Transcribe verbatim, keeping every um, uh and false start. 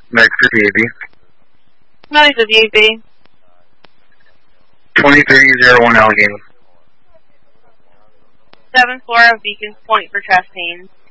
Next for V A B. Noise of V A B. twenty-three oh one Allegheny. seven four of Beacons Point for Chastain.